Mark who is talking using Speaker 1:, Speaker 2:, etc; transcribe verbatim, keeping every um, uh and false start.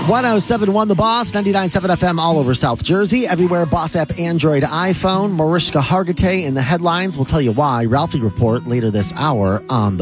Speaker 1: one oh seven point one The Boss, ninety-nine point seven F M all over South Jersey. Everywhere, Boss app, Android, iPhone. Mariska Hargitay in the headlines. We'll tell you why. Ralphie Report later this hour on The